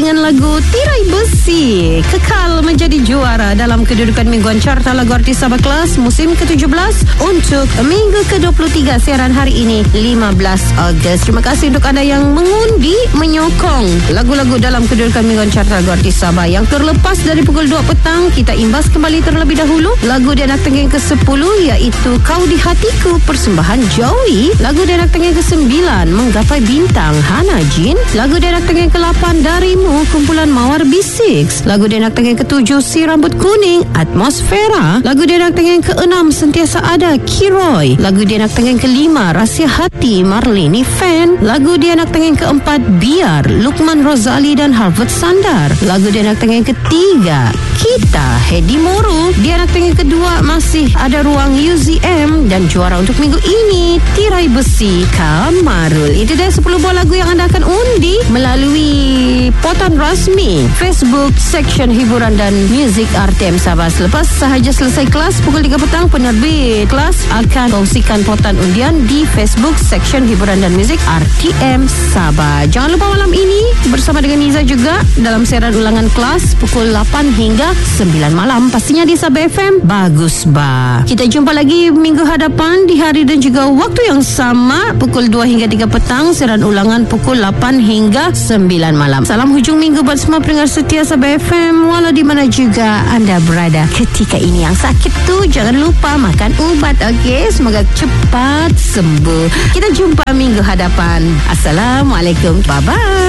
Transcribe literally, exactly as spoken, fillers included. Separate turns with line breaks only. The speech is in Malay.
dengan lagu Tirai Besi. Kekal menjadi juara dalam kedudukan mingguan carta lagu artis Sabah Kelas musim ke tujuh belas untuk minggu ke dua puluh tiga siaran hari ini lima belas Ogos. Terima kasih untuk anda yang mengundi, menyokong lagu-lagu dalam kedudukan mingguan carta lagu artis Sabah. Yang terlepas dari pukul dua petang, kita imbas kembali terlebih dahulu lagu di anak tengah ke sepuluh iaitu Kau di Hatiku persembahan Joey. Lagu di anak tengah ke sembilan Menggapai Bintang Hana Jin. Lagu di anak tengah ke lapan Darimu kumpulan Mawar B enam. Lagu di anak tengah ke tujuh Si Rambut Kuning Atmosfera. Lagu di anak tengah ke enam Sentiasa Ada Kiroy. Lagu di anak tengah ke lima Rahsia Hati Marlini Fan. Lagu di anak tengah ke empat Biar Lukman Rozali dan Harvard Sandar. Lagu di anak tengah ke tiga Kita Hedi Moro. Di anak tengah kedua masih ada ruang U Z M dan juara untuk minggu ini Tirai Besi Kamarul. Itu dia sepuluh buah lagu yang anda akan undi melalui potan rasmi Facebook Section Hiburan dan Muzik R T M Sabah. Selepas sahaja selesai kelas pukul tiga petang, penerbit kelas akan kongsikan potan undian di Facebook Section Hiburan dan Muzik R T M Sabah. Jangan lupa malam ini bersama dengan Niza juga dalam siaran ulangan kelas pukul lapan hingga sembilan malam, pastinya di Sabah F M. Bagus ba. Kita jumpa lagi minggu hadapan di hari dan juga waktu yang sama pukul dua hingga tiga petang, siaran ulangan pukul lapan hingga sembilan malam. Salam hujung minggu buat semua pendengar setia Sabah F M walau di mana juga anda berada ketika ini. Yang sakit tu jangan lupa makan ubat, okey? Semoga cepat sembuh. Kita jumpa minggu hadapan. Assalamualaikum. Bye bye.